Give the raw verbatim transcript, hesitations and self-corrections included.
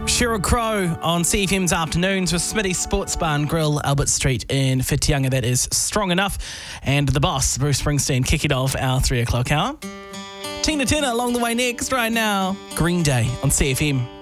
Sheryl Crow on C F M's Afternoons with Smitty's Sports Bar and Grill, Albert Street in Whitianga. That is Strong Enough. And the boss, Bruce Springsteen, kicking off our three o'clock hour. Tina Turner along the way next right now. Green Day on C F M.